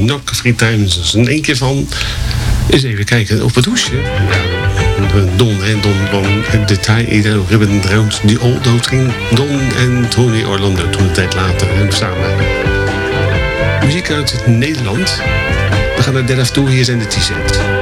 Knock 3 Times. Dat is in één keer van... Eens even kijken op het hoesje. Ja, Don van Detail, Ribbon Drums, die Old ging Don en Tony Orlando toen een tijd later samen. Muziek uit Nederland. We gaan naar Dead F2, hier zijn de T-sets.